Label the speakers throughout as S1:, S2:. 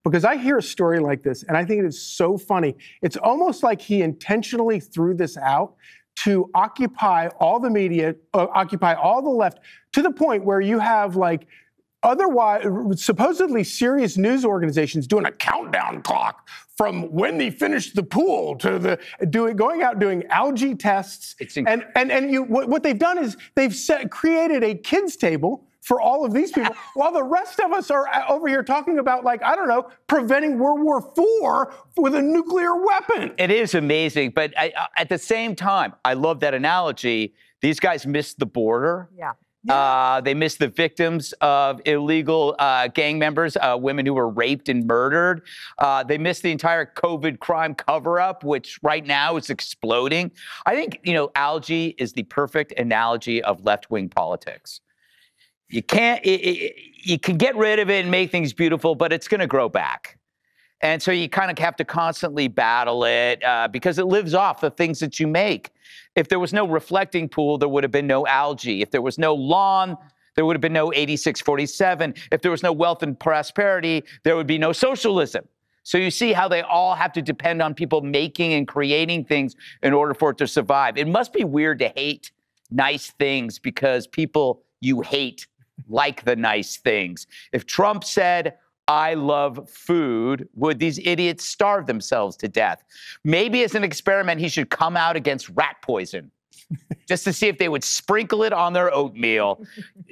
S1: because I hear a story like this and I think it is so funny. It's almost like he intentionally threw this out to occupy all the media, occupy all the left, to the point where you have like otherwise supposedly serious news organizations doing a countdown clock from when they finished the pool to going out doing algae tests. What they've done is they've created a kids table for all of these people, while the rest of us are over here talking about, like, I don't know, preventing World War IV with a nuclear weapon.
S2: It is amazing. But at the same time, I love that analogy. These guys missed the border.
S3: Yeah.
S2: They missed the victims of illegal gang members, women who were raped and murdered. They missed the entire COVID crime cover-up, which right now is exploding. I think, algae is the perfect analogy of left-wing politics. You can't, you can get rid of it and make things beautiful, but it's going to grow back. And so you kind of have to constantly battle it because it lives off the things that you make. If there was no reflecting pool, there would have been no algae. If there was no lawn, there would have been no 8647. If there was no wealth and prosperity, there would be no socialism. So you see how they all have to depend on people making and creating things in order for it to survive. It must be weird to hate nice things because people you hate like the nice things. If Trump said, I love food, would these idiots starve themselves to death? Maybe as an experiment, he should come out against rat poison just to see if they would sprinkle it on their oatmeal.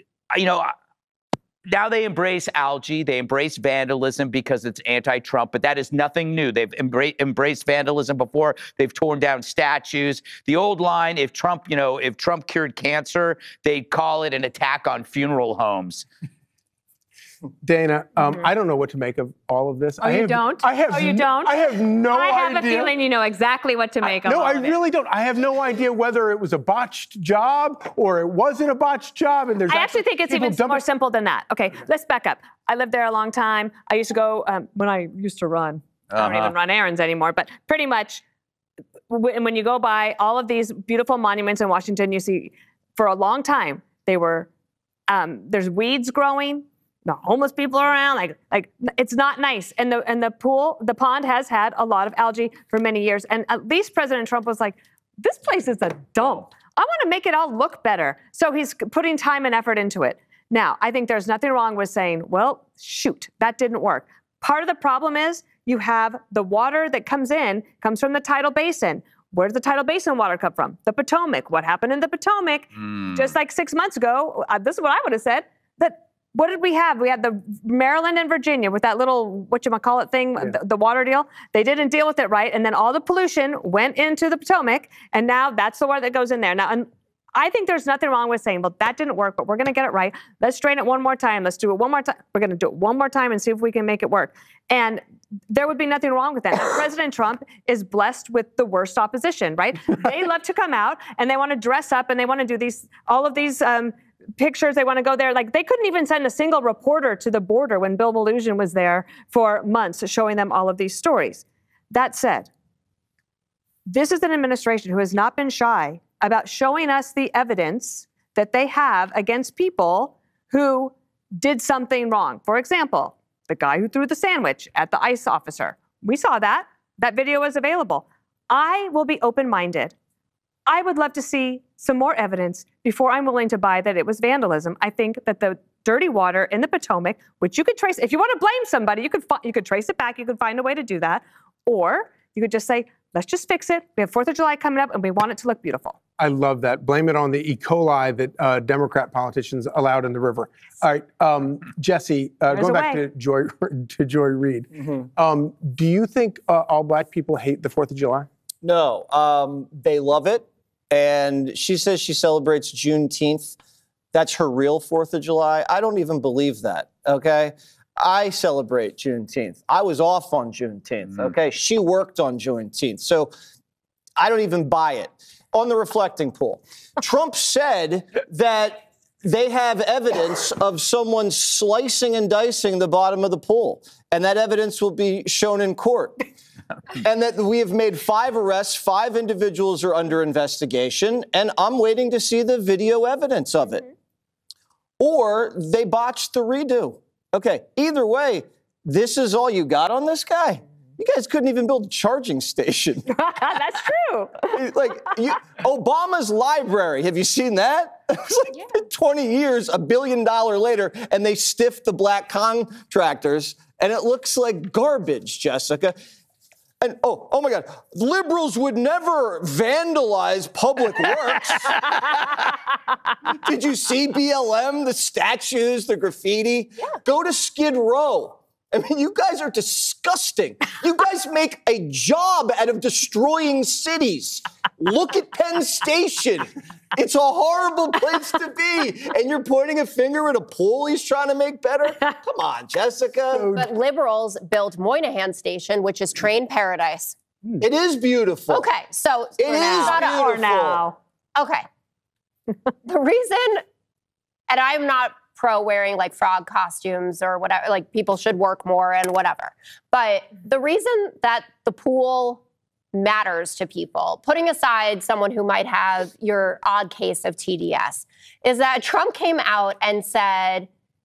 S2: Now they embrace algae. They embrace vandalism because it's anti-Trump, but that is nothing new. They've embraced vandalism before. They've torn down statues. The old line, if Trump cured cancer, they'd call it an attack on funeral homes.
S1: Dana, I don't know what to make of all of this.
S3: You don't?
S1: I have no idea.
S3: I have a feeling you know exactly what to make of all of it.
S1: No, I really don't. I have no idea whether it was a botched job or it wasn't a botched job. And
S3: I actually think it's even more simple than that. Okay, let's back up. I lived there a long time. I used to go, when I used to run. I don't even run errands anymore, but pretty much when you go by all of these beautiful monuments in Washington, you see for a long time, there's weeds growing. The homeless people are around, like it's not nice. And the pond has had a lot of algae for many years. And at least President Trump was like, this place is a dump. I want to make it all look better. So he's putting time and effort into it. Now, I think there's nothing wrong with saying, well, shoot, that didn't work. Part of the problem is you have the water that comes from the tidal basin. Where does the tidal basin water come from? The Potomac. What happened in the Potomac? Just like 6 months ago, this is what I would have said, that what did we have? We had the Maryland and Virginia with that little, whatchamacallit thing, the water deal. They didn't deal with it right. And then all the pollution went into the Potomac. And now that's the water that goes in there. Now, and I think there's nothing wrong with saying, well, that didn't work, but we're going to get it right. Let's drain it one more time. Let's do it one more time. We're going to do it one more time and see if we can make it work. And there would be nothing wrong with that. Now, President Trump is blessed with the worst opposition, right? They love to come out and they want to dress up and they want to do all of these pictures. They want to go there. Like, they couldn't even send a single reporter to the border when Bill Melugin was there for months showing them all of these stories. That said, this is an administration who has not been shy about showing us the evidence that they have against people who did something wrong. For example, the guy who threw the sandwich at the ICE officer. We saw that. That video was available. I will be open-minded. I would love to see some more evidence before I'm willing to buy that it was vandalism. I think that the dirty water in the Potomac, which you could trace, if you want to blame somebody, you could trace it back. You could find a way to do that. Or you could just say, let's just fix it. We have 4th of July coming up and we want it to look beautiful.
S1: I love that. Blame it on the E. coli that Democrat politicians allowed in the river. All right, Jesse, going back to Joy Reid. Do you think all black people hate the 4th of July?
S4: No, they love it. And she says she celebrates Juneteenth. That's her real 4th of July. I don't even believe that, okay? I celebrate Juneteenth. I was off on Juneteenth, okay? She worked on Juneteenth. So I don't even buy it. On the reflecting pool, Trump said that they have evidence of someone slicing and dicing the bottom of the pool, and that evidence will be shown in court. And that we have made 5 arrests, 5 individuals are under investigation, and I'm waiting to see the video evidence of it. Or they botched the redo. Okay, either way, this is all you got on this guy? You guys couldn't even build a charging station.
S3: That's true.
S4: Obama's library, have you seen that? It was like 20 years, $1 billion later, and they stiffed the black contractors, and it looks like garbage, Jessica. And oh my God, liberals would never vandalize public works. Did you see BLM, the statues, the graffiti? Yeah. Go to Skid Row. I mean, you guys are disgusting. You guys make a job out of destroying cities. Look at Penn Station. It's a horrible place to be. And you're pointing a finger at a pool he's trying to make better? Come on, Jessica.
S5: But liberals built Moynihan Station, which is train paradise.
S4: It is beautiful.
S5: Okay, so
S4: it is beautiful.
S3: Now.
S5: Okay. The reason, and I'm not pro wearing like frog costumes or whatever, like people should work more and whatever. But the reason that the pool matters to people, putting aside someone who might have your odd case of TDS, is that Trump came out and said,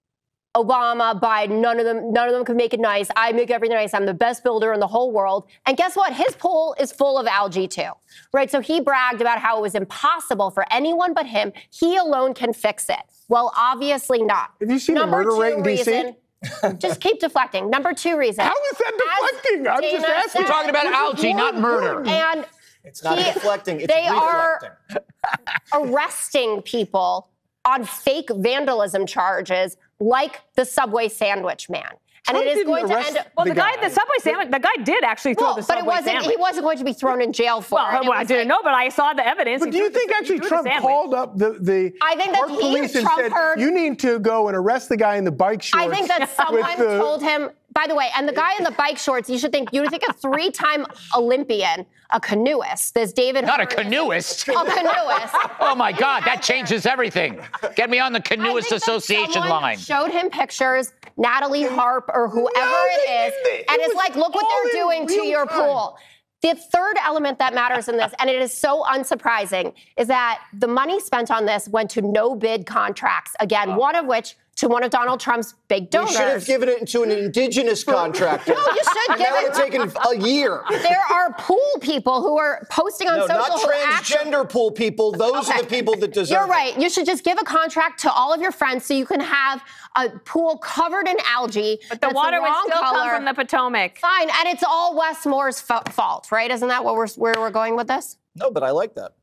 S5: Obama, Biden, none of them could make it nice. I make everything nice. I'm the best builder in the whole world. And guess what? His pool is full of algae too, right? So he bragged about how it was impossible for anyone but him. He alone can fix it. Well, obviously not.
S1: Have you seen the murder rate in D.C.?
S5: Just keep deflecting. Number 2 reason.
S1: How is that deflecting? I'm just asking.
S2: We're talking about algae, not murder.
S5: And
S4: it's not deflecting, it's
S5: they
S4: reflecting.
S5: Are arresting people on fake vandalism charges like the Subway sandwich man. And
S1: Trump
S5: it is going to
S1: arrest
S5: end up.
S3: Well, the guy at the Subway sandwich, the guy did actually throw the Subway sandwich.
S5: He wasn't going to be thrown in jail for it.
S3: Well, I didn't know, but I saw the evidence.
S1: But do you think actually Trump called up the
S5: I think that
S1: Park police and said, you need to go and arrest the guy in the bike shorts?
S5: I think that someone told him, by the way, and the guy in the bike shorts, you would think a 3-time Olympian, a canoeist, this David
S2: Not
S5: Hurley,
S2: a canoeist.
S5: A canoeist.
S2: Oh my God, that changes everything. Get me on the Canoeist Association line.
S5: Showed him pictures, Natalie Harp or whoever it is, and it's like, look what they're doing to your pool. The third element that matters in this, and it is so unsurprising, is that the money spent on this went to no-bid contracts. Again, one of which to one of Donald Trump's big donors.
S4: You should have given it to an indigenous contractor.
S5: No, you should give it.
S4: That would have taken a year.
S5: There are pool people who are posting on social.
S4: Not transgender pool people. Those are the people that deserve
S5: You're right. You should just give a contract to all of your friends so you can have a pool covered in algae.
S3: But the water would still come from the Potomac.
S5: Fine, and it's all Wes Moore's fault, right? Isn't that where we're going with this?
S4: No, but I like that.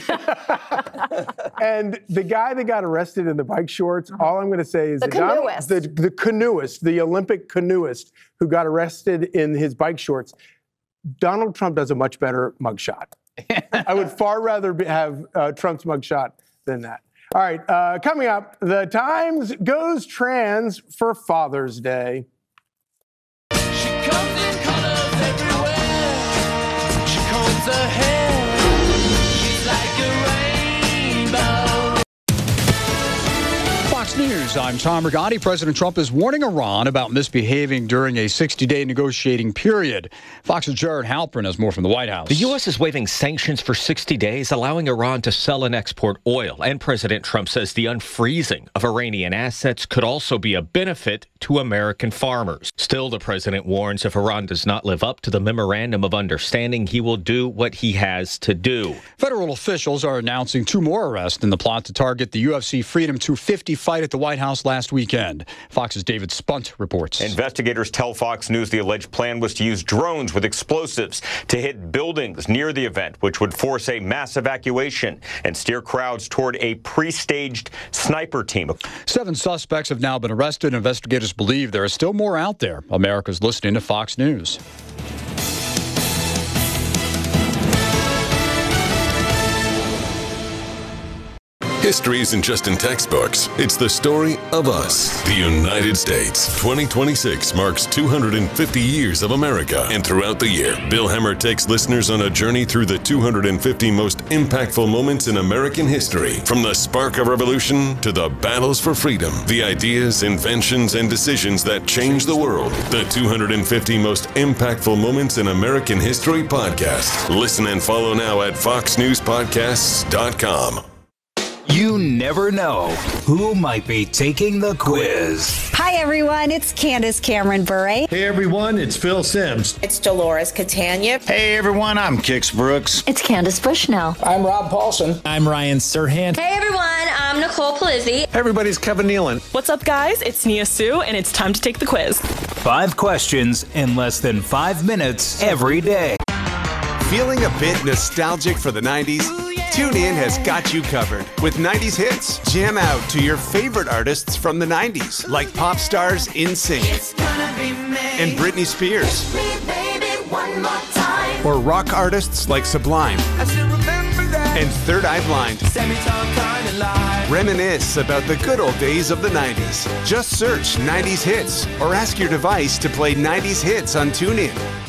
S1: And the guy that got arrested in the bike shorts, all I'm going to say is
S5: the canoeist.
S1: The canoeist, the Olympic canoeist who got arrested in his bike shorts, Donald Trump does a much better mugshot. I would far rather have Trump's mugshot than that. All right, coming up, the Times goes trans for Father's Day.
S6: She comes in colors everywhere. She combs her hair. She's like a rainbow.
S7: Fox News, I'm Tom Rigotti. President Trump is warning Iran about misbehaving during a 60-day negotiating period. Fox's Jared Halpern has more from the White House.
S8: The U.S. is waiving sanctions for 60 days, allowing Iran to sell and export oil. And President Trump says the unfreezing of Iranian assets could also be a benefit to American farmers. Still, the president warns if Iran does not live up to the memorandum of understanding, he will do what he has to do.
S7: Federal officials are announcing 2 more arrests in the plot to target the UFC Freedom 250 fight at the White House last weekend. Fox's David Spunt reports.
S9: Investigators tell Fox News the alleged plan was to use drones with explosives to hit buildings near the event, which would force a mass evacuation and steer crowds toward a pre-staged sniper team.
S7: 7 suspects have now been arrested. Investigators believe there are still more out there. America's listening to Fox News.
S10: History isn't just in textbooks. It's the story of us, the United States. 2026 marks 250 years of America. And throughout the year, Bill Hemmer takes listeners on a journey through the 250 most impactful moments in American history. From the spark of revolution to the battles for freedom, the ideas, inventions, and decisions that changed the world. The 250 most impactful moments in American history podcast. Listen and follow now at foxnewspodcasts.com.
S11: You never know who might be taking the quiz.
S12: Hi, everyone. It's Candace Cameron Bure.
S13: Hey, everyone. It's Phil Simms.
S14: It's Dolores Catania.
S15: Hey, everyone. I'm Kix Brooks.
S16: It's Candace Bushnell.
S17: I'm Rob Paulson.
S18: I'm Ryan Serhant.
S19: Hey, everyone. I'm Nicole Palizzi.
S20: Hey, everybody. It's Kevin Nealon.
S21: What's up, guys? It's Nia Sue, and it's time to take the quiz.
S11: 5 questions in less than 5 minutes every day.
S22: Feeling a bit nostalgic for the 90s? TuneIn has got you covered. With 90s hits, jam out to your favorite artists from the 90s, like pop stars NSYNC and Britney Spears. Or rock artists like Sublime and Third Eye Blind. Reminisce about the good old days of the 90s. Just search 90s hits or ask your device to play 90s hits on TuneIn.